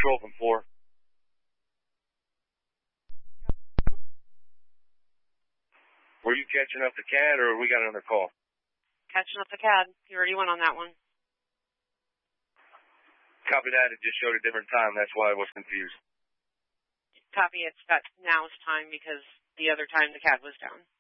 Patrol from 4. Were you catching up the CAD, or we got another call? Catching up the CAD. You already went on that one. Copy that. It just showed a different time. That's why I was confused. Copy. It's got now's time because the other time the CAD was down.